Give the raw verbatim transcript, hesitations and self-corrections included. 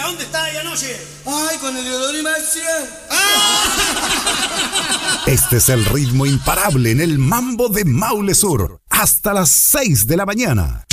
dónde está ahí anoche? Ay, con el Leodoro y Marcial. Este es el ritmo imparable en el Mambo de Maule Sur. Hasta las seis de la mañana.